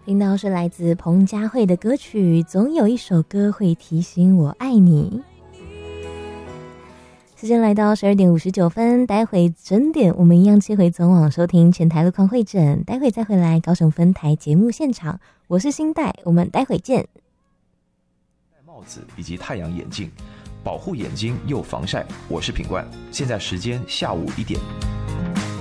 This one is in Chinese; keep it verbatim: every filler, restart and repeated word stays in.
听到是来自彭佳慧的歌曲《总有一首歌会提醒我爱你》。时间来到十二点五十九分，待会整点我们一样切回总网收听全台路况会诊，待会再回来高雄分台节目现场。我是新代，我们待会见。 戴帽子以及太阳眼镜，保护眼睛又防晒。我是品冠，现在时间下午一点。